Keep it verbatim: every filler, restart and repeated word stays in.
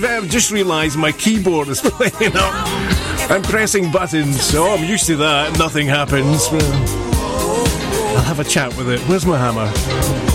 I've uh, just realised my keyboard is playing up. I'm pressing buttons, so I'm used to that. Nothing happens. I'll have a chat with it. Where's my hammer?